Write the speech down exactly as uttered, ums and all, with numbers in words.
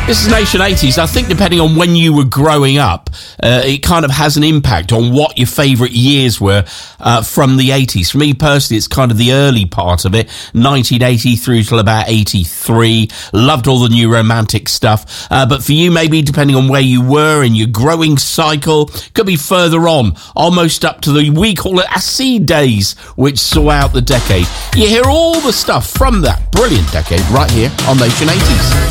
This is Nation eighties. I think depending on when you were growing up, uh, it kind of has an impact on what your favourite years were uh, from the eighties. For me personally, it's kind of the early part of it, nineteen eighty through till about eighty-three. Loved all the new romantic stuff. Uh, but for you, maybe depending on where you were in your growing cycle, could be further on, almost up to the, we call it acid days, which saw out the decade. You hear all the stuff from that brilliant decade right here on Nation eighties.